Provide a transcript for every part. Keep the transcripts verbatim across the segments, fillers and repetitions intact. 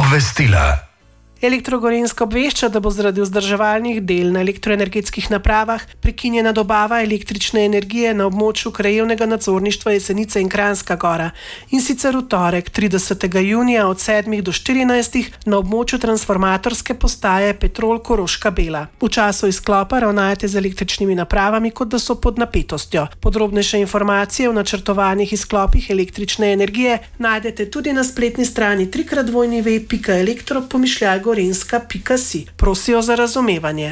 Obvestila. Elektro Gorenjska obvešča, da bo zaradi vzdrževalnih del na elektroenergetskih napravah prekinjena dobava električne energije na območju krajevnega nadzorništva Jesenice in Kranjska Gora. In sicer v torek, tridesetega junija od sedmih do štirinajstih na območju transformatorske postaje Petrol Koroška Bela. V času izklopa ravnajte z električnimi napravami, kot da so pod napetostjo. Podrobnejše informacije o načrtovanih izklopih električne energije najdete tudi na spletni strani tri krat dvojni ve pika elektro pomišljaj gorenjska pika si. Prosijo za razumevanje.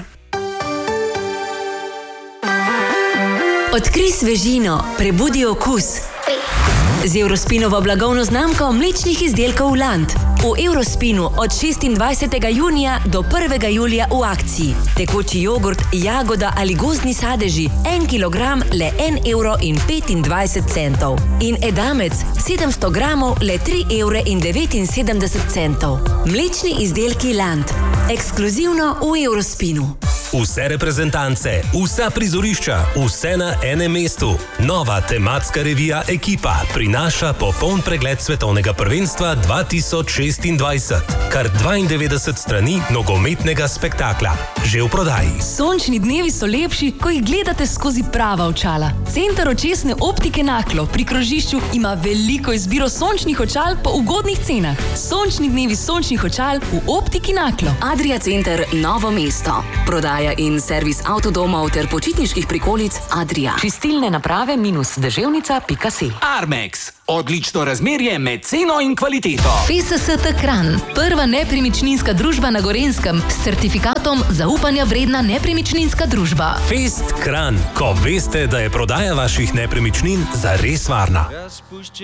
Odkrij svežino, prebudi okus. Z Eurospinovo blagovno znamko mlečnih izdelkov Land. V Eurospinu od šestindvajsetega junija do prvega julija v akciji. Tekoči jogurt, jagoda ali gozdni sadeži, en kilogram le en evro in petindvajset centov. In edamec, sedemsto gramov, le tri evre in devetinsedemdeset centov. Mlečni izdelki Land. Ekskluzivno v Eurospinu. Vse reprezentance, vsa prizorišča, vse na enem mestu. Nova tematska revija Ekipa prinaša popoln pregled svetovnega prvenstva dva tisoč šestindvajset. Kar dvaindevetdeset strani nogometnega spektakla. Že v prodaji. Sončni dnevi so lepši, ko jih gledate skozi prava očala. Center očesne optike Naklo pri krožišču ima veliko izbiro sončnih očal po ugodnih cenah. Sončni dnevi sončnih očal v optiki Naklo. Adria Center Novo mesto. Prodaja in servis avtodomov ter počitniških prikolic Adria. Čistilne naprave minus deževnica pika si. Armex. Odlično razmerje med ceno in kvaliteto. F S S T Kranj. Prva nepremičninska družba na Gorenjskem s certifikatom zaupanja vredna nepremičninska družba. Fest Kranj. Ko veste, da je prodaja vaših nepremičnin zares varna.